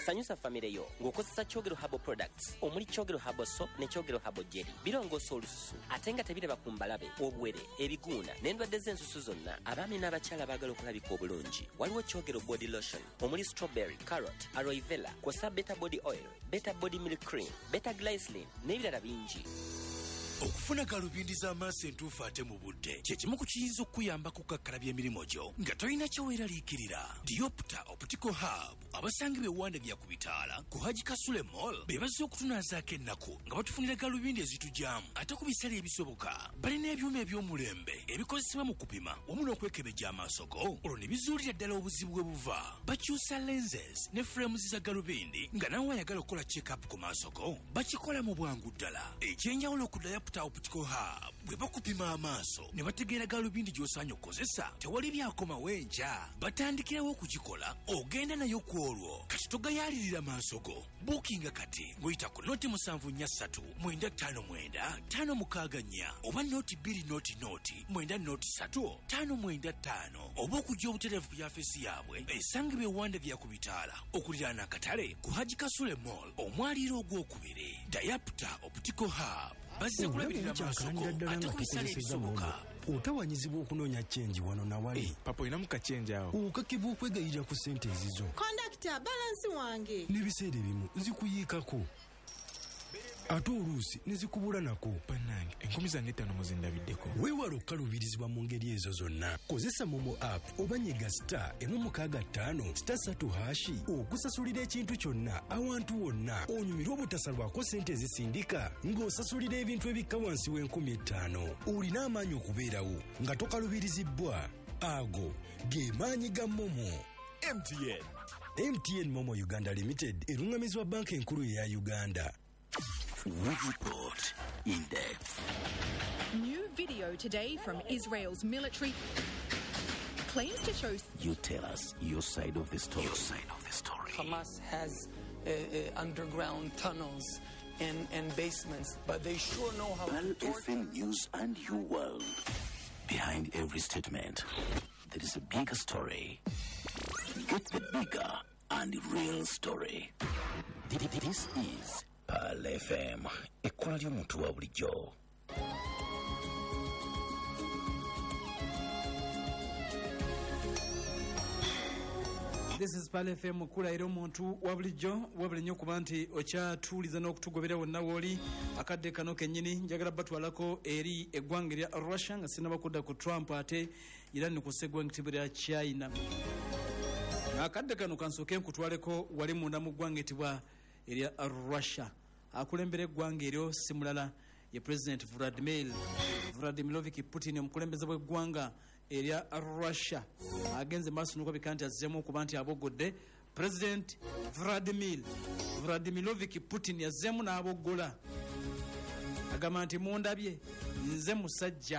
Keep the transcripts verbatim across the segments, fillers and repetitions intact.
sanyusa famire yo ng'okozesa Kyogero Herbal Products omuli Kyogero Herbal Soap ne Kyogero Herbal Jelly. Birongoosa olususu ate nga tebiraba ku mbalabe, obuwere, ebiguuna n'endwadde z'ensusu zonna. Abaami n'abakyala baagala okulabika obulungi. Waliwo Kyogero Body Lotion omuli strawberry, carrot, aloe vera, kw'ossa Beta Body Oil, Beta Body Milk Cream, Beta Glycerin n'ebirala bingi. Okufuna galubindi z'amaaso entuufu ate mu budde kyekimu ku kiyinza okuyamba kukakkalabya emirimu gyo nga tolina kyeweeraliikirira. Diopta Optical Hub abasangibwa ewanda lya ku bitaala ku Haji Kasule Mall be bazze okutunaazaako ennaku nga batufunira galubindi ezitujaamu ate ku bisale ebisoboka. Balina ebyuma eby'omulembe ebikozesebwa mu kupima wamu n'okwekebejja amaaso go olwo ne bizuulira ddala obuzibu bwe buva. Bakyusa lenses ne frames za galubindi nga nawe wayagala okukola check-up ku maaso go bakikola mu bwangu ddala. Ekyenjawulo ku Diopta Optical Hub bwe bakupima amaaso ne bategeera galubindi gy'osaanye okukozesa tewali byakomawo enkya. Batandikirawo okugikola ogenda nayo ku olwo kati togayaalirira maaso go. Bookinga kati ng'oyita ku noti musanvu nnya ssatu mwenda ttaano mwenda ttaano mukaaga nnya oba noti bbiri noti noti mwenda noti ssatu ttaano mwenda ttaano oba okujja obutereevu ku yafeesi yaabwe esangibwa ewanda lya ku bitaala okuliraana akatale ku Haji Kasule Mall omwaliiro ogwokubiri. Diopta Optical Hub bazze kulabirira maaso go ate ku bisale ebisoboka. Otawanyizibwa okunoonya chenji wano na wali. Hey, papa oyinamu ka chenji awo. Okakibwa okwegayirira ku ssente ezizo. Kondakita balansi wange. N'ebiseera ebimu zikuyiikako. Ate oluusi ne zikubula nako. Bannange enkumi zange ttaano muzindabiddeko. Weewala okukaluubirizibwa mu ngeri ezo zonna. Kozesa Momo app oba nyiga star emu mukaaga ttaano star ssatu hashi okusasulira ekintu kyonna awantu wonna. Onyumirwa obutasalwako ssente ezisindika ng'osasulira ebintu ebikka wansi w'enkumi ettaano. Olina amaanyi okubeerawo nga tokaluubirizibbwa. Ago ge maanyi ga Momo. M T N M T N Momo Uganda Limited erungamizibwa banka enkulu eya Uganda. Report in depth. New video today from Israel's military claims to show. You tell us your side of the story. Your side of the story. Hamas has uh, uh, underground tunnels and, and basements, but they sure know how Pal to torture. F M News and You World. Behind every statement, there is a bigger story. Get the bigger and real story. This is Pal F M, ekkola ly'omuntu wa bulijjo. This is Pal F M, kula era omuntu wa bulijjo wabula nnyo kuba nti okyatuuliza n'okutugobera wonna wooli. Akadde kano kennyini njagala batwalako eri eggwanga lya Russia nga sinaba kudda ku Trump ate era ne kussa eggwanga lya China. Akadde kano kansooke nkutwaleko wali munda mu ggwanga etibwa erya Russia. Akulembera eggwanga eryo si mulala ye President Vladimir Vladimirovich Putin, omukulembeze bw'eggwanga erya Russia. Agenze maaso n'okulabika nti azzeemu okuba nti abogodde. President Vladimir Vladimirovich Putin yazzeemu n'aboggola. Agamba nti mundabye nze musajja.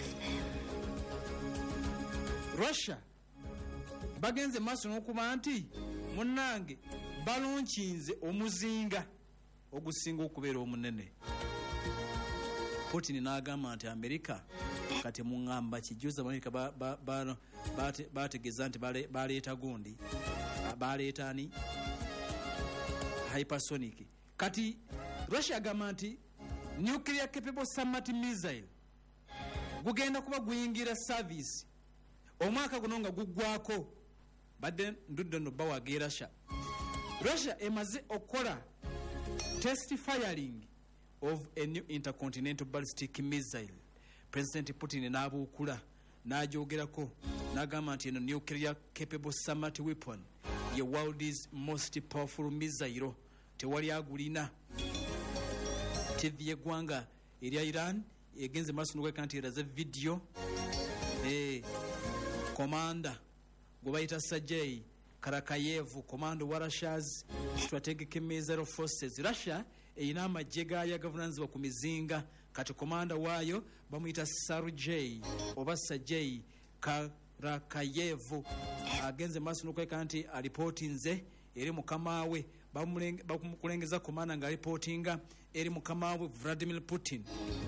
Russia bagenze maaso n'okuba nti munnange balonkinze omuzinga ogusinga okubeera omunene. Putin n'agamba nti Amerika kati muŋŋamba kijuza Amerika bategeeza nti baleeta gundi baleeta ani hypersonic. Kati Russia agamba nti nuclear capable submarine missile gugenda kuba guyingira service omwaka guno nga guggwako. Badde ndudde no bawaage Russia. Russia emaze okola test firing of a new intercontinental ballistic missile. President Putin n'abuukula n'ajogerako n'agamba nti eno nuclear capable submarine weapon ye world's most powerful missile tewali agulina. T V y'eggwanga erya Iran egenze maaso n'okweka nti eraze video eh commander gwe bayita Sergei Karakayev, commando wa Russia's strategic missile forces. Russia eyina amagye gaayo agavunanyizibwa ku mizinga. Kati komanda waayo bamuyita Sergei oba Sergei Karakayev. Agenze maaso n'okweka nti alipootinze eri mukama we. Bamukulengeza komanda nga alipootinga eri mukama we Vladimir Putin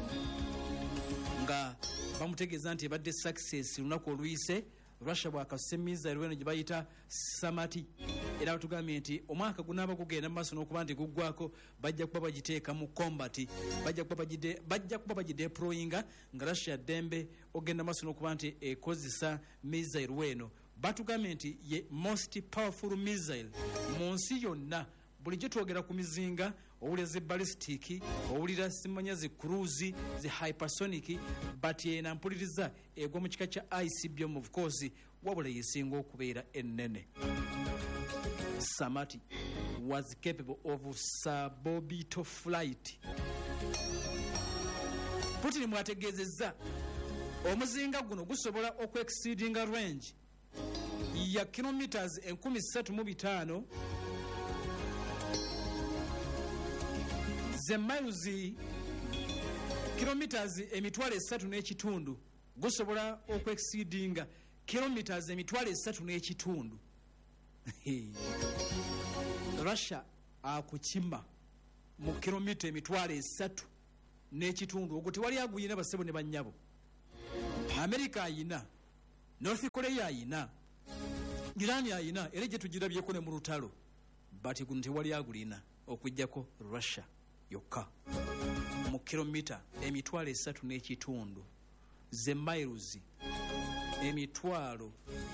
nga bamutegeeza nti ebadde success lunaku oluyise. Russia bwakasuse missile weno gye bayita Samati era batugambye nti omwaka gunaaba gugenda mu maaso n'okuba nti guggwako bajja kuba bagiteeka mu combat, bajja kuba bagide bajja kuba bagideployinga nga Russia ddembe ogenda maaso n'okuba nti ekozesa missile weno. Batugambye nti ye most powerful missile mu nsi yonna. Bulijjo twogera ku mizinga, owulira zi ballistic, owulira simanya zi cruise, zi hypersonic, but yena mpuliriza egwa mu kika kya I C B M of course wabula yesinga okubeera ennene. Samati was capable of suborbital flight. Putin mwategeezezza omuzinga guno gusobola okweexceedinga range ya kilometers enkumi ssatu mu bitaano ze miles kilometers emitwalo esatu n'ekitundu, gusobola okweexceedinga kilometers emitwalo esatu n'ekitundu. Russia akukima mu kilomita emitwalo esatu n'ekitundu, ogwo tewali aguyina basebo ne bannyabo. America ayina, North Korea ayina, Iran ayina, era gye tugirabyeko ne mu lutalo, but guno tewali agulina okujjako Russia yokka mu kilomita emitwalo esatu n'ekitundu ze miles emitwalo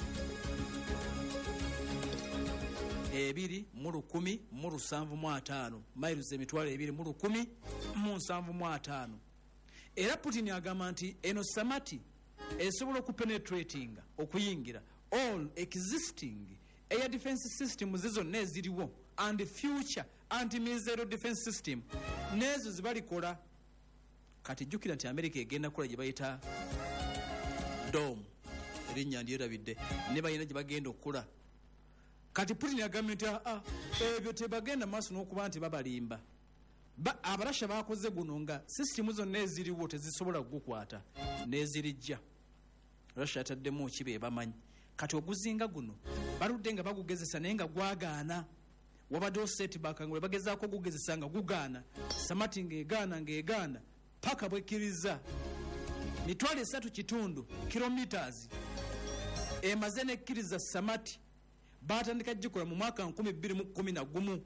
ebiri mu lukumi mu lusanvu mu ataano, miles emitwalo ebiri mu lukumi mu nsanvu mu ataano. Era Putin agamba nti eno Samati esobola okupenetratinga okuyingira all existing air defense systems zonna eziriwo and future anti-missile defense system nezo zibalikola. Kati jjukira nti America egenda kola gye bayita dome, erinnya ndyerabidde, ne bayina gye bagenda okukola. Kati Putin agambye nti aa ebyo tebagenda maaso n'okuba nti babalimba. Ba Abarasha bakoze guno nga system zonna eziriwo tezisobola kugukwata n'ezirijja. Russia ataddemu kibe bamanyi. Kati oguzinga guno baludde nga bagugezesa naye nga gwagaana. Wabadde setback nga bagezaako okugezesa nga gugaana. Samati ng'egaana ng'egaana paka bwekkiriza mitwalo esatu kitundu kilometers emaze nekkiriza Samati batandika gikola mu mwaka nkumi bbiri mu kkumi na gumu.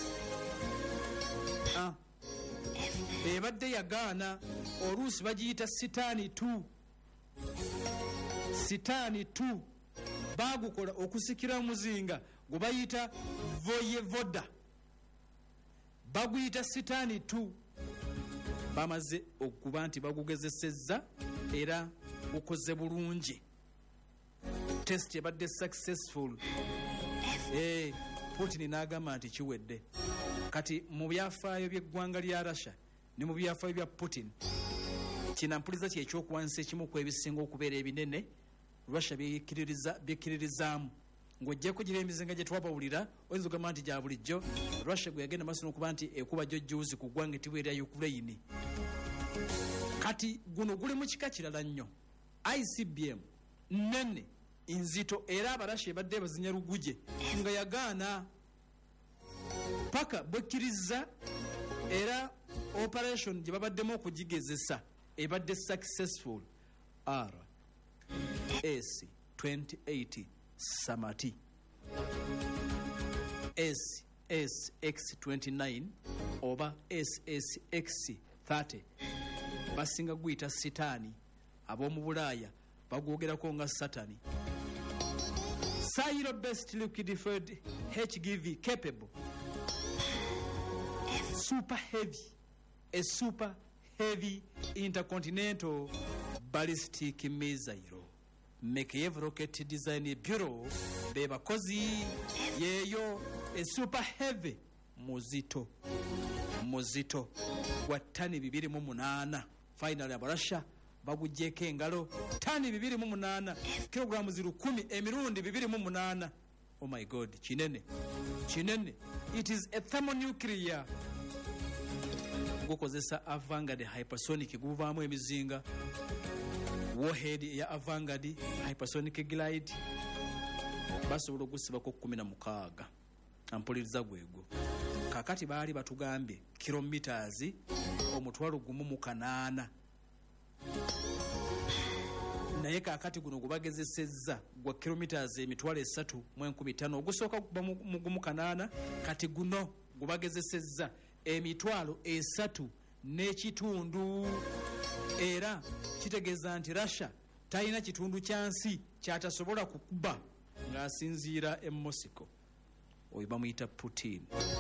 Ah. Ebadde yagaana oluusi bagiyita sitaani two. Sitaani two bagukola okusikira muzinga gwe bayita Voyevoda, baguyita sitaani two. Bamaze okuba nti bagugezesezza era gukoze bulungi. Test ebadde successful. Eh, Putin n'agamba nti kiwedde. Kati mu byafaayo by'eggwanga lya Russia ne mu byafaayo bya Putin, kinampuliza kye ekyokuwanisa ekimu ku ebisinga okubeera ebinene Russia byekiririza byekiririzaamu. Ng'ojjeko gira emizinga gye twabawulira oyinza okugamba nti gya bulijjo, Russia gwe yagenda maaso n'okuba nti ekuba jjojjuuzi ku ggwanga etibwa erya Ukraine. Kati guno guli mu kika kirala nnyo. I C B M nnene nzito era Abarasha ebadde bazinya luguje nga yagaana paka bwekkiriza era operation gye babaddemu okugigezesa ebadde successful. R S twenty-eight Samati, S S X twenty-nine oba S S X thirty basinga guyita sitaani, ab'omu Bulaaya bagwogerako nga satani. Silo best liquid fueled H G V capable, super heavy, a super heavy intercontinental ballistic missile. Makeyev Rocket Design Bureau be bakozi yeyo a super heavy muzito muzito wa tani bibiri mu munaana. Finally Abarasha bagujjeko engalo tani bibiri mu munaana, kilograms zirukumi emirundi bibiri mu munaana. Oh my God, kinene kinene. It is a thermonuclear. Gukozesa Avangard hypersonic guvaamu emizinga, warhead ya Avangard hypersonic glide basobola ogusibako kumi na mukaaga. Ampuliriza gwego kakati baali batugambye kilometers omutwalo gumu mu kanaana naye kaakati guno gubagezesezza gwa kilometers emitwalo esatu mu enkumi ttaano ogusooka kuba mugumu kanaana kati guno gubagezesezza emitwalo esatu n'ekitundu era kitegeeza nti Russia talina kitundu kya nsi kyatasobola kukuba ng'asinziira e Moscow oyo bamuyita Putin.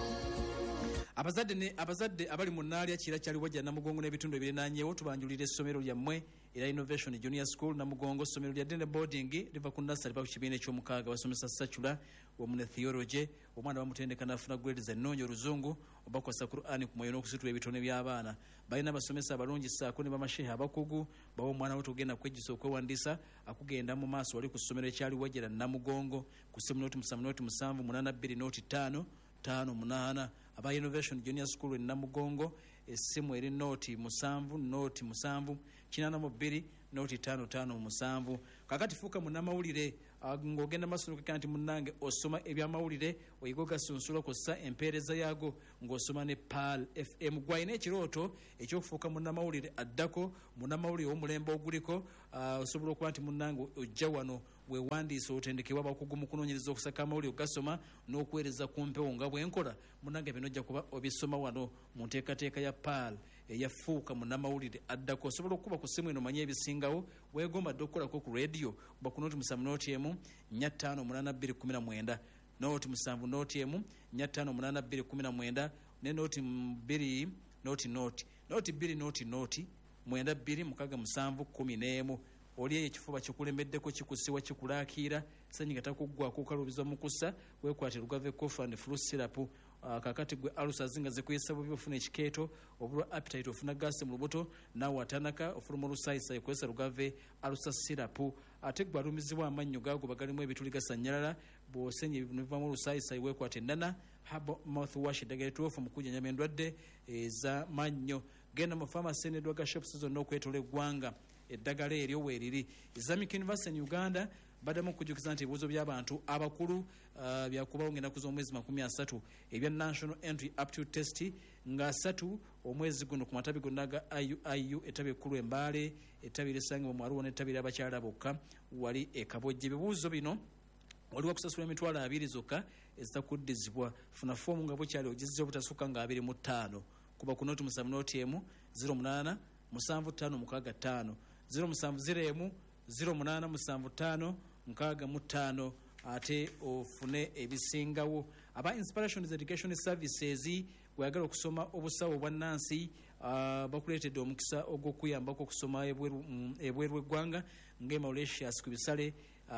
abazadde ne abazadde abali mu nnaalya kira kyali wajja Namugongo n'ebitundu ebirinaanyeewo tubanjulira essomero lyammwe era Innovation Junior School Namugongo, ssomero lya Dene Boarding liva ku Nassali ba ku kibiina eky'omukaaga basomesa Sacula wamu ne Theology, omwana bamutendeka n'afuna grades ennungi oluzungu obakwasa Qur'ani ku mwoyo n'okusitula ebitone by'abaana. Balina abasomesa abalungi ssaako ne bamashehe abakugu bawa omwana we tugenda kwejjusa okwewandiisa akugenda mu maaso wali ku ssomero ekyali wajjera Namugongo ku ssimu noti musanvu noti musanvu munaana bbiri noti ttaano ttaano munaana. aba Innovation Junior School in Namugongo essimu eri noti musanvu noti musanvu kinaana mu bbiri noti ttaano ttaano musanvu. Kakati fuuka munnamawulire ng'ogenda maaso n'okukira nti munnange osoma ebyamawulire oyiga ogasunsula kw'ossa empeereza yaago ng'osoma ne P A L F M. Gwalina ekirooto ekyokufuuka munnamawulire addako munnamawulire w'omulembe oguliko osobola okuba nti munnange ojja wano weewandiisa otendekebwa abakugu mu kunoonyereza okusaka amawulire ogasoma n'okuweereza ku mpewo nga bwenkola munnange bino ojja kuba obisoma wano mu nteekateeka ya P A L eyafuuka munnamawulire addako. Osobola okuba ku ssimu eno manye ebisingawo weegomba dde okukolako ku radio kuba ku noti musanvu noti emu nnya ttaano munaana bbiri kumi na mwenda noti musanvu noti emu nnya ttaano munaana bbiri kumi na mwenda ne noti bbiri noti noti noti bbiri noti noti mwenda bbiri mukaaga musanvu kumi n'emu. oli eyo ekifuba kikulemeddeko kikusiwa kikulaakira senyiga takuggwako okalubizwa mu kussa weekwate lugave cough and flu syrup. Uh, kakati gwe alusa zinga zikuyisa bubi ofuna ekikeeto obulwa appetite ofuna gasi mu lubuto naawe atanaka ofuluma olusayisaayi kozesa lugave alusa syrup. ate gwe alumizibwa amannyo gaago bagalimu ebituli gasanyalala bw'osenye ebivaamu olusayisaayi weekwate nana habo mouthwash eddagala etuufu mu kujjanjaba endwadde eza mannyo. Genda mu pharmacy n'eddwaga shops zonna okwetola eggwanga eddagala eryo weeriri. Islamic University in Uganda baddamu okujukiza nti ebibuuzo by'abantu abakulu uh, byakubawo ng'ennaku z'omwezi makumi asatu ebya National Entry Aptitude Test nga asatu omwezi guno ku matabi gonna ga I U I U ettabi ekkulu Embaale ettabi erisangibwa mu Arua n'ettabi ly'abakyala bokka wali e Kabojje. Ebibuuzo bino waliwo kusasula emitwalo abiri zokka ezitakuddizibwa. Funa foomu nga bukyali ogizza obutasukka nga abiri mu ttaano kuba ku noti musanvu noti emu ziro munaana musanvu ttaano mukaaga ttaano ziro musanvu ziro emu ziro munaana musanvu ttaano mukaaga mu ttaano ate ofune ebisingawo. Aba Inspirations Education Services bweyagala okusoma obusawo obwannansi uh, bakuleetedde omukisa ogw'okuyambako okusoma ebweru eggwanga ng'Emauritius ku bisale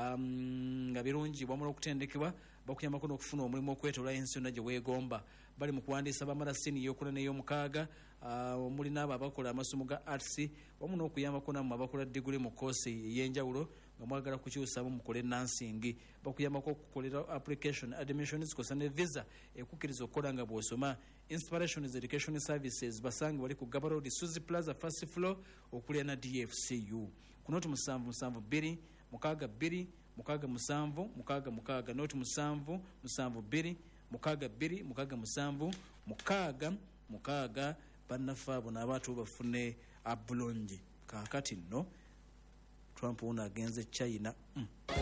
um, nga birungi bwamala okutendekebwa bakuyambako n'okufuna omulimu okwetola ensi yonna gye weegomba. Bali mu kuwandiisa bamala sini ey'okuna n'ey'omukaaga omuli n'abo abakola amasomo ga arts wamu n'okuyambako nammwe abakola diguli mu koosi ey'enjawulo nga mwagala kukyusamu mukole nansingi. Bakuyambako okukolera application admissions kosa ne visa ekukkiriza okukola nga bw'osoma. Inspirations Education Services basange bali ku Gaba Road Suzy Plaza first floor okulya na D F C U ku noti musanvu musanvu bbiri mukaaga bbiri mukaaga musanvu mukaaga mukaaga noti musanvu musanvu bbiri mukaaga bbiri mukaaga musanvu mukaaga mukaaga. Bannaffe abo n'abaatu bafune abulungi. Kaakati nno Trump uno agenze China mm.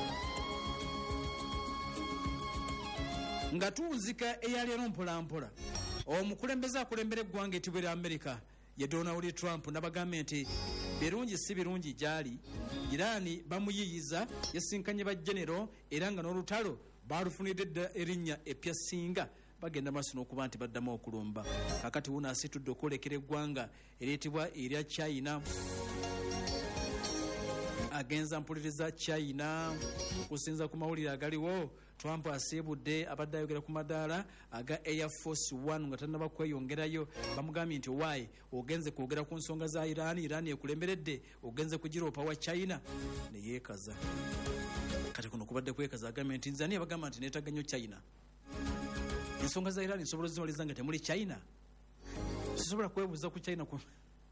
nga tunzika eyaleero mpolampola omukulembeze akulembera eggwanga ettibwe lya America ye Donald Trump n'abagambye nti birungi si birungi gyali. Irani bamuyiyiza yasinkanye ba genero era nga n'olutalo balufunidde dda erinnya epya singa bagenda maaso n'okuba nti baddamu okulumba. Kakati wuno asitudde okwolekera eggwanga ereetibwa erya China. Agenza mpuliriza China okusinza ku mawulire agaliwo. Trump asiibudde abadde ayogera ku madaala aga Air Force One nga tannaba kweyongerayo. Bamugambye nti waayi ogenze kwogera ku nsonga za Iran, Iran ekulemberedde ogenze kugiroopa wa China ne yeekaza. Kati kuno kubadde kwekaza agambye nti nze ani abagamba nti neetaaga nnyo China. Ensonga za Iran nsobola zimaliza nga temuli China. Sisobola kwebuuza ku China ku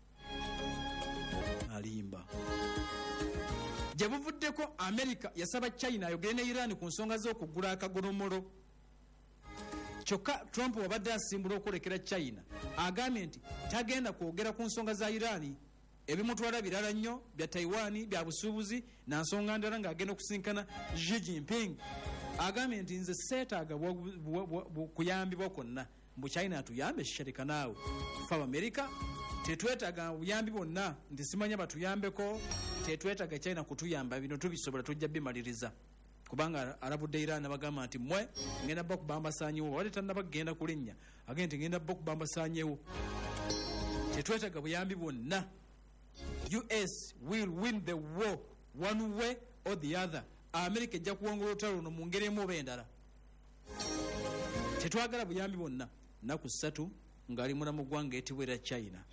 alimba. Gye buvuddeko America yasaba China ayogere ne Iran ku nsonga z'okugula akagolomolo. Kyokka Trump wabadde asimbula okwolekera China agambye nti tagenda kwogera ku nsonga za Iran ebimutwala birala nnyo bya Taiwan bya busuubuzi na nsonga ndala ng'agenda okusinkana Xi Jinping agambye nti nze seetaaga kuyambibwa kwonna mbu China atuyambe shisharika naawe fa America tetwetaaga buyambi bwonna nti simanya batuyambeko tetwetaaga China kutuyamba bino tubisobola tujja bimaliriza kubanga arabudde Iran bagamba nti mwe ngenda bba kubamba saanyewo wali tannaba kugenda kulinnya agende nti ngenda bba kubamba saanyewo tetwetaaga buyambi bwonna. U S will win the war one way or the other. America ejja kuwongola olutalo luno mu ngeri emu oba endala. Tetwagala buyambi bwonna. Nnaku ssatu ng'ali mulamu ggwanga etibwera China.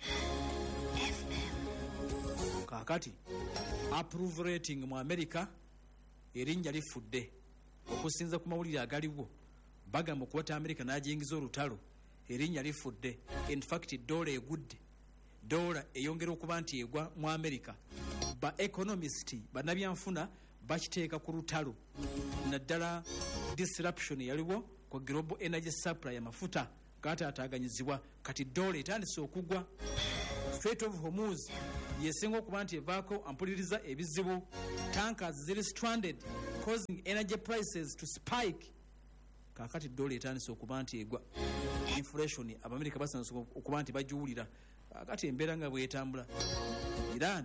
Kaakati approval rating mu America erinnya lifudde okusinza ku mawulire agaliwo bagamba okuwata America n'agiyingiza olutalo erinnya lifudde. In fact dola egudde. Dola eyongera okuba nti egwa mu America. Ba economist bannabyanfuna bakiteeka ku lutalo naddala disruption yaliwo ku global energy supply amafuta gataataaganyizibwa kati dola etandise okugwa. Strait of Hormuz yesinga okuba nti evaako ampuliriza ebizibu. Tankers ziri stranded causing energy prices to spike. Kaakati dola etandise okuba nti egwa. Inflation Abamerika basanze okuba nti bagiwulira akati embeera nga bwetambula. Iran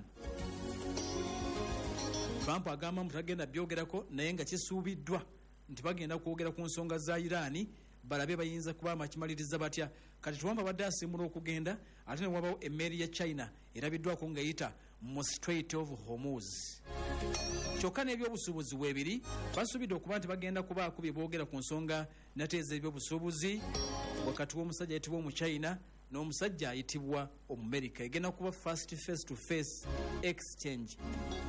Trump agamba mutagenda byogerako naye nga kisuubiddwa nti bagenda kwogera ku nsonga za Iran balabe bayinza kuba amakimaliriza batya. Kati Trump abadde asiimula okugenda ate ne wabawo emmeeri ya China erabiddwako ng'eyita mu Strait of Hormuz. Kyokka n'ebyobusuubuzi weebiri basuubidde okuba nti bagenda kubaako bye boogera ku nsonga nate ez'ebyobusuubuzi wakati w'omusajja ayitibwa omu China n'omusajja ayitibwa Omumerika. Egenda kuba first face to face exchange.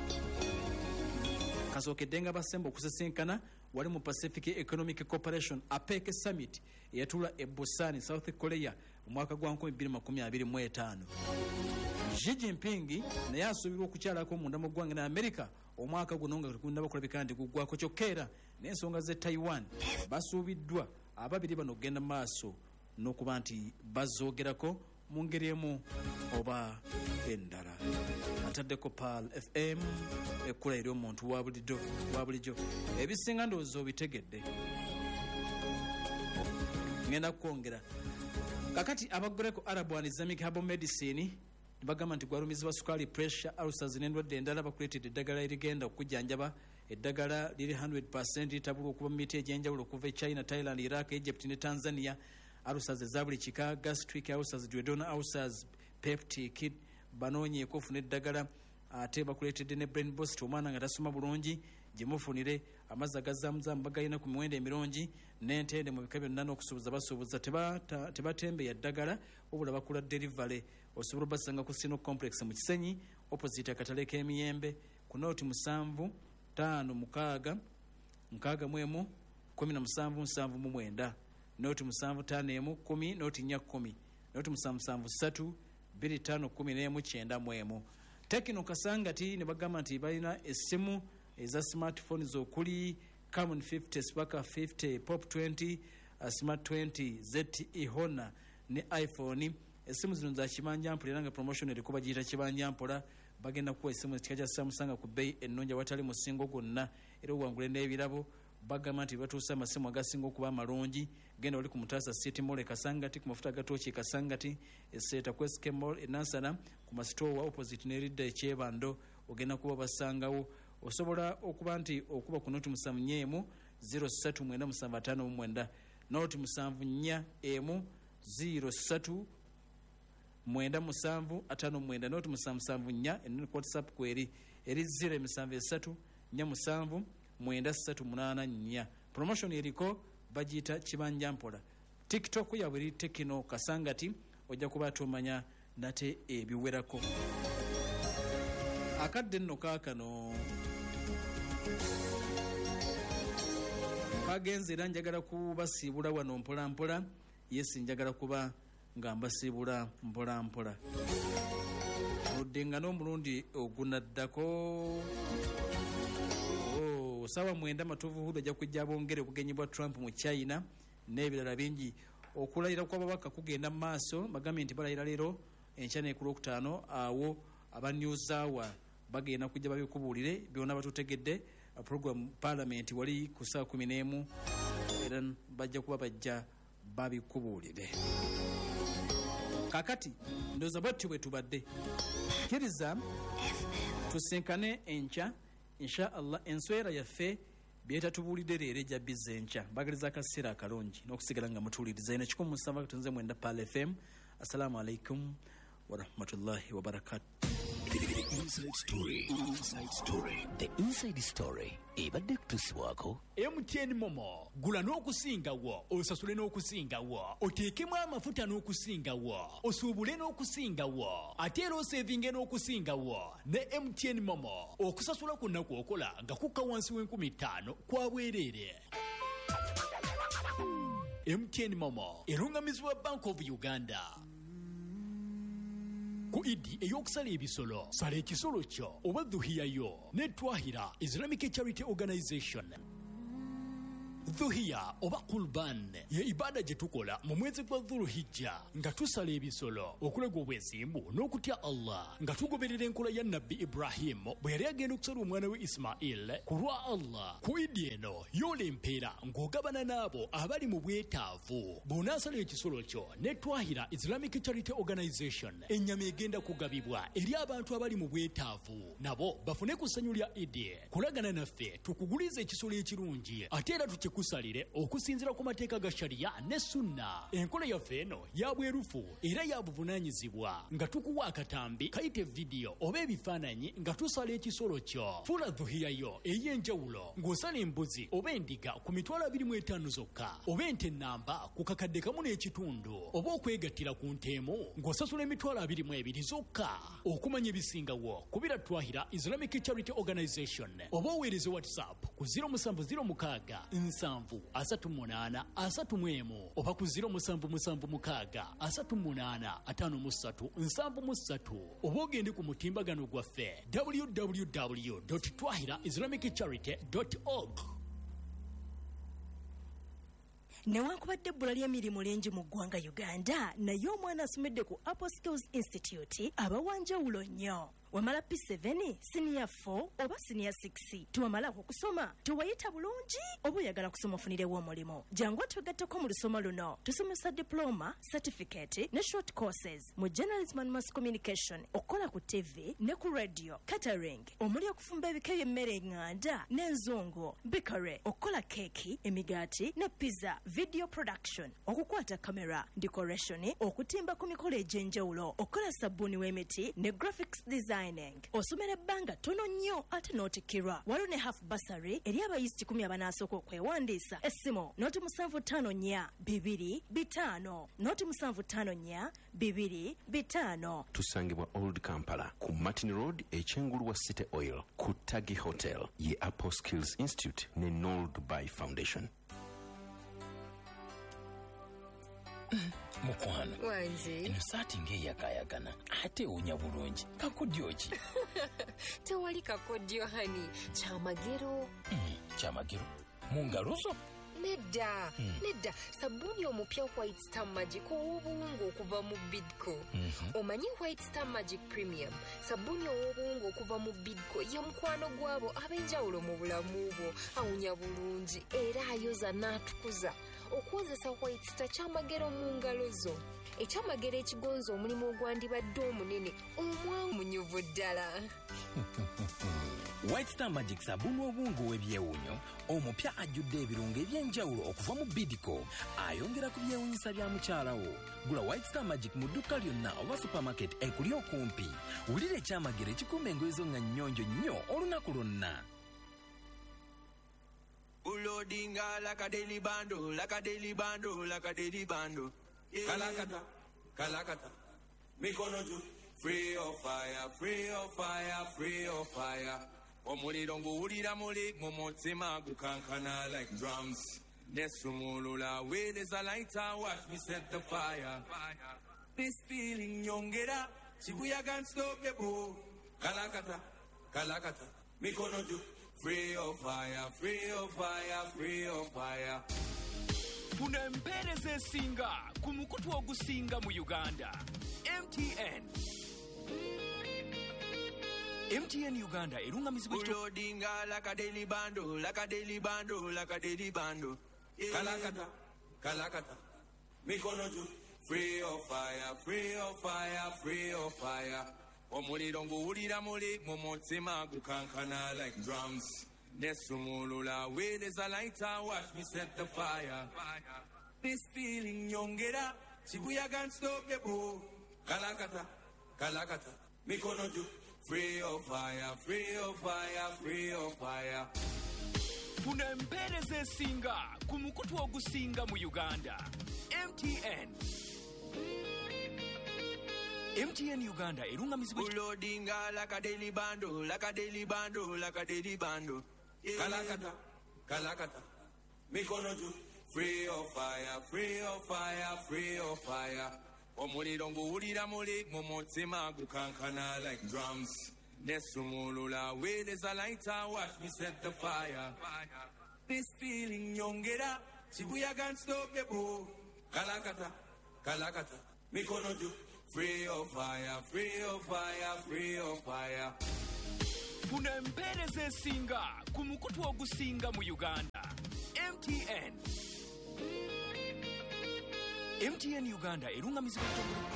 Kasookedde nga basemba okusisinkana wali mu Pacific Economic Cooperation APEC Summit eyatula e Busan, South Korea mu mwaka gwa nkumi bbiri makumi abiri mu etaano. Xi Jinping naye asuubirwa okukyalako munda mu ggwanga na America omwaka guno nga tekunnaba kulabika nti guggwako kyokka era n'ensonga z'e Taiwan basuubiddwa ababiri bano okugenda mu maaso n'okuba nti bazoogerako mu ngeri emu oba endala. Ataddeko Pal F M ekkula eri omuntu wa bulijjo wa bulijjo ebisinga ndowooza obitegedde. Ngenda kukwongera kakati abagguleko Arab and Islamic Herbal Medicine bagamba nti gwalumizibwa sukaali, pressure, ulcers n'endwadde endala bakuleetedde eddagala erigenda okujjanjaba. Eddagala liri one hundred percent litabulwa okuva mu miti egy'enjawulo okuva e China, Thailand, Iraq, Egypt ne Tanzania. Ulcers eza buli kika, gastric ulcers, duodenal ulcers, peptic, banoonyeeko ofuna eddagala. Ate bakuleetedde ne brain boost omwana nga tasoma bulungi gye mufunire amazzi agazaamuzamu bagalina ku miwendo emirungi n'entende mu bika byonna n'okusuubuza basuubuza tebatembeya ddagala wabula bakula delivery. Osobola obasanga ku Sino Complex mu Kisenyi opposite akatale k'emiyembe ku nooti musanvu ttaano mukaaga nkaaga mu emu kumi na musanvu nsanvu mu mwenda, nooti musanvu ttaano emu kumi, nooti nnya kkumi, nooti musanvu musanvu ssatu bbiri ttaano kkumi n'emu kyenda mu emu. Tekino Kasangati ne bagamba nti balina essimu eza smartphones okuli Camon fifty, Sparker fifty, Pop twenty, uh, Smart twenty, Z T E Honor ne iPhone. Essimu zino za kibanjampola era nga promotion eriko bagiyita kibanjampola. Bagenda kuwa essimu ekika kya Samsung ku bbeeyi ennungi awatali musingo gwonna era owangule n'ebirabo. Bagamba nti batuusa amasimu agasinga okuba amalungi. Genda oli ku Mutaasa City Mall e Kasangati, ku mafuta gatooki e Kasangati, eseeta ku S K Mall e Nansana, ku masitoowa opposite n'eridda ekyebando ogenda kuba basangawo. Osobola okuba nti okuba ku nooti musanvu nnya emu zero ssatu mwenda musanvu ataano mu mwenda, nooti musanvu nnya emu zero ssatu mwenda musanvu ataano mu mwenda, nooti musanvu musanvu nnya ennene ku WhatsApp kweri eri zero emisanvu esatu nnya musanvu mwenda ssatu munaana nnya. Promotion eriko bagiyita kibanjampola. TikTok yabwe eri Tekino Kasangati, ojja kuba tomanya nate ebiwerako. Akadde nno kaakano kagenze era njagala kubasiibula wano mpola mpola. Yesi njagala kuba nga mbasiibula mpola mpola. Oddenga n'omulundi ogunaddako oh, sawa mwenda matuvu hudo ajja kujja bongere obugenyi bwa Trump mu China n'ebirala bingi. Okulayira kw'ababaka kugenda mu maaso. Bagambye nti balayira leero enkya n'eku lwokutaano awo aba news hour bagenda kujja babikubuulire byonna batutegedde. Program parliament wali ku saa kumi n'emu era bajja kuba bajja babikubuulire. Kakati ndowooza bwatyo bwe tubadde kkiriza tusinkane enkya insha allah. Enswera yaffe byetatubuulidde leero ejja bizza enkya. Mbagaliza akaseera akalungi n'okusigala nga mutuwuliriza. ina kikumi musanvu akatunze mwenda Pal F M. Assalamu alaikum warahmatullahi wabarakatuh. Inside Story. Inside Story. The Inside Story. Ebadde kutusibwako M T N Momo. Gula n'okusingawo, osasule n'okusingawo, oteekemu amafuta n'okusingawo, osuubule n'okusingawo, ate era osevinge n'okusingawo ne M T N Momo. Okusasula kwonna kw'okola nga kukka wansi w'enkumi ttaano kwa bwereere. M T N Momo erungamizibwa Bank of Uganda. Ku idi ey'okusala ebisolo, sala ekisolo kyo oba dhuhiya yo ne Twahira Islamic Charity Organization. Dhuhiya oba Qurban ye ibada gye tukola mu mwezi gwa Dhulhijja nga tusala ebisolo okulega obwesimbu n'okutya Allah nga tugoberera enkola ya Nabbi Ibrahim bwe yali agenda okusala omwana we Ismail ku lwa Allah. Ku idi eno yola empeera ng'ogabana n'abo abali mu bwetaavu. Bw'onaasala ekisolo kyo ne Twahira Islamic Charity Organization, ennyama egenda kugabibwa eri abantu abali mu bwetaavu nabo bafune ku ssanyu lya idi. Kulagana naffe tukuguliza ekisolo ekirungi ate era tuki kusalire okusinzira ku mateeka ga sharia ne sunna. Enkola yaffe eno ya bwerufu era ya buvunaanyizibwa nga tukuwa akatambi kayite video oba ebifaananyi nga tusala ekisolo kyo. Fula dhuhiya yo ey'enjawulo ng'osala embuzi oba endiga ku mitwalo abiri mu etaano zokka oba ente nnamba ku kakadde kamu n'ekitundu oba okwegattira ku nteemu ng'osasula emitwalo abiri mu ebiri zokka. Okumanya ebisingawo kubira Twahira Islamic Charity Organization oba oweereze WhatsApp ku zero musanvu zero mukaaga nsanvu asatu munaana asatu mu emu oba ku zero musanvu musanvu mukaaga asatu munaana ataano mu ssatu nsanvu mu ssatu oba ogende ku mutimbagano gwaffe w w w dot twahira islamic charity dot org. Newankubadde ebbula ly'emirimu lingi mu ggwanga Uganda, naye omwana asomedde ku Apple Skills Institute abawanjawulo nnyo. Wamala P seven, Senior four oba Senior six. Tuwamalako okusoma, tuwayita bulungi oba oyagala kusoma ofunirewo omulimu. Jangu twegatteko mu lusoma luno. Tusomesa diploma, certificate ne short courses mu journalism and mass communication, okukola ku T V ne ku radio, catering, omuli okufumba ebika by'emmere eŋŋanda n'enzungu, bakery, okukola keeki, emigaati ne pizza, video production, okukwata kamera, decoration, okutimba ku mikolo egy'enjawulo, okukola sabbuuni w'emiti ne graphics design. Osomera ebbanga tono nnyo ate n'otikkirwa. Waliwo ne half bursary eri abayizi kikumi abanaasooka okwewandiisa. Essimu noti musanvu ttaano nnya bibiri bitaano noti musanvu ttaano nnya bibiri bitaano. Tusangibwa Old Kampala ku Martin Road ekyengulu wa City Oil ku Tagi Hotel ye Apple Skills Institute ne Noel Dubai Foundation. Mukwano wange eno saati ng'eyakayagana ate ewunya bulungi kakodyo ki? Tewali kakodyo hani, kyamagero. Mm, kyamagero mu ngalo zo? Nedda mm. nedda sabuni omupya White Star Magic ow'obuwungu okuva mu Bidco. Mm-hmm. Omanyi White Star Magic Premium sabuni ow'obuwungu okuva mu Bidco ye mukwano gwabo ab'enjawulo mu bulamu bwo, awunya bulungi era ayoza n'atukuza. Okwozesa White Star kyamagero mu ngalo zo. Ekyamagero ekigonza omulimu ogwandibadde omunene omwamunyuvu ddala. White Star Magic sabuni obungu w'ebyewunyo omupya ajjudde ebirungo eby'enjawulo okuva mu Bidco, ayongera ku byewunyisa bya mukyala wo. Gula White Star Magic mu dduka lyonna oba supermarket ekuli okumpi. Wulira ekyamagero ekikuuma engoye zo nga nnyonjo nnyo olunaku lwonna. Ulodinga like a daily bando, like a daily bando, like a daily bando. Yeah. Kalakata, Kalakata, Mikonoju, free of fire, free of fire, free of fire. Omulidongo ulira muli, momotima gukankana like drums. Nesumulula, where there's a lighter, watch me set the fire. This feeling yongera, Shibuya can't stop the boo. Kalakata, Kalakata, Mikonoju. Free of fire, free of fire, free of fire. Funa empeereza esinga ku mukutu ogusinga mu Uganda. M T N. M T N Uganda erungamizibwa Ulodinga like a daily bando, like a daily bando, like a daily bando. Kalakata, kalakata. Mikono juu. Free of fire, free of fire, free of fire. Omuliro nguwulira muli mumutima gukankana like drums. Nesumulula where there's a lighter, watch me set the fire. This feeling nyongera, Shibuya can't stop the boo. Kalakata, kalakata, mikono juu. Free of fire, free of fire, free of fire. Funa empereza esinga ku mukutu ogusinga mu Uganda. M T N. M T N Uganda erungamizibwa Ulodinga like a daily bando, like a daily bando, like a daily bando. Kalakata, kalakata, mikono juu. Free of fire, free of fire, free of fire. Omuliro nguwulira muli mumutima gukankana like drums. Nesumulula where there's a lighter, watch me set the fire. This feeling nyongera, Shibuya can't stop the boo. Kalakata, kalakata, mikono juu. Free of fire, free of fire, free of fire. Funa empereza esinga ku mukutu ogusinga mu Uganda. M T N. M T N Uganda erungamizibwa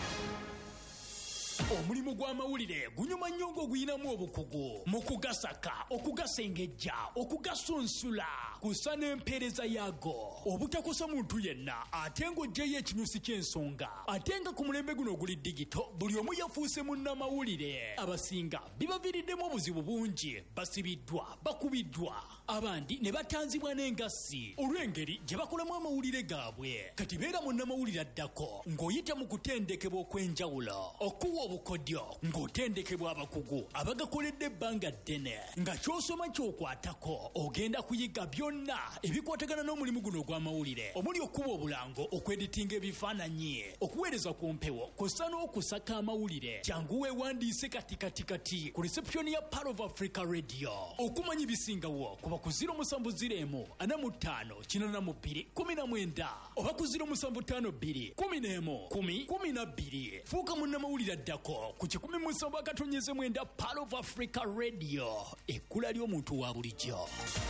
omulimu gw'amawulire gunyuma nnyo ng'oguyinamu obukugu mu kugasaka okugasengejja okugasunsula kusa n'empeereza yaago obutakosa muntu yenna ate ng'oggyeyo ekinyusi ky'ensonga ate nga ku mulembe guno oguli digito buli omu yafuuse munnamawulire abasinga bibaviiriddemu obuzibu bungi basibiddwa bakubiddwa abandi ne batanzibwa n'engassi olw'engeri gye bakolamu amawulire gaabwe kati beera munnamawulire addako ng'oyita mu kutendekebwa okw'enjawulo okuwa obukodyo ng'otendekebwa abakugu abagakoledde ebbanga ddene nga ky'osoma ky'okwatako ogenda kuyiga byonna ebikwatagana n'omulimu guno ogw'amawulire omuli okuba obulango okweditinga ebifaananyi okuweereza ku mpewo kw'ossa n'okusaka amawulire jangu weewandiise kati kati kati ku reception ya Part of Africa Radio okumanya ibisingawo kuba ku ziro musanvu ziro emu ana mu ttaano kinaana mu bbiri kumi na mwenda oba ku ziro musanvu ttaano bbiri kumi n'emu kumi kumi na bbiri fuuka munnamawulire addako ku kikumi musanvu akatonyeze mwenda Part of Africa Radio ekkula ly'omuntu wa bulijjo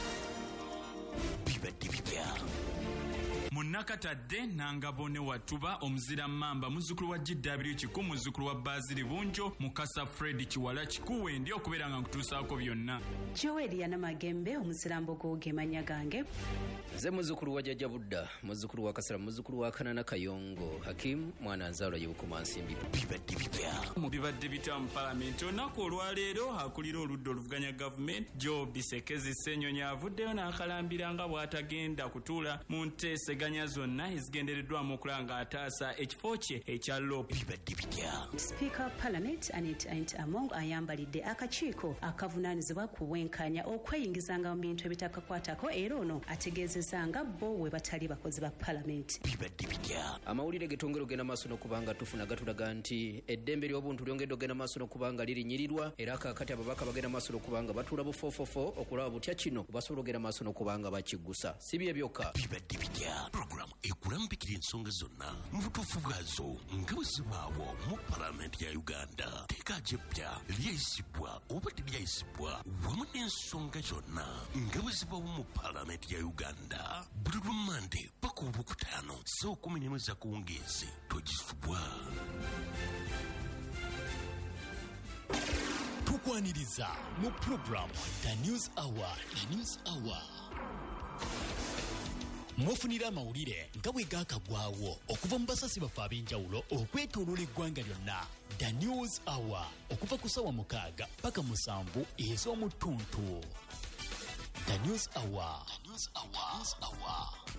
bibadde bijja Munakatadde Nangabone Watuba omuzira mamba muzukulu wa G W Kiku muzukulu wa Bazili Bunjo Mukasa Fred Kiwala Kikuwe ndi okubeera nga nkutuusaako byonna Joel yana magembe omuzirambo gogemanya gange Ze muzukulu wa Jajja Budda muzukulu wa Kasara muzukulu wa Kanana Kayongo Hakim mwana nzalo y'Obukuma Nsimbi bibadde bijja mu bibadde bita mu parliament onako olwaleero akulira oludda oluvuganya government Joe Bisekezi Ssenyonyi avuddeyo n'akalambira nga bw'atagenda kutuula mu nteeseganya zonna ezigendereddwamu okulanga ataasa ekifo kye ekya lopu bibadde bijja Speaker of Parliament Anet Anet Among ayambalidde akakiiko akavunaanyizibwa ku bwenkanya okweyingizanga mu bintu ebitakakwatako era ono ategeezezanga bo we batali bakozi ba Parliament bibadde bijja amawulire getongera ogenda maaso n'okubanga tufuna gatulaga nti eddembe ly'obuntu lyongedde ogenda maaso n'okubanga lirinyirirwa era kaakati ababaka bagenda maaso n'okubanga batuula bufoofofo okulaba butya kino basobola ogenda maaso n'okubanga bakiggusa si bye byokka bibadde bijja programu ekulambikira ensonga zonna mu butuufu bwazo nga bwe zibaawo mu palamenti ya Uganda teeka jepya lyayisibwa oba teryayisibwa wamu n'ensonga zonna nga bwe zibaawo mu palamenti ya Uganda buli lumande paka olwokutaano saa kumi n'emu za kuwungeezi togisubwa tukwaniriza mu programu The News Hour The News Hour mwofunira amawulire nga bwe gaakagwawo okuva mu basasi baffe ab'enjawulo okwetooloola eggwanga lyonna The News Hour okuva ku ssaawa mukaaga paka musanvu ez'omu ttuntu The News Hour The News Hour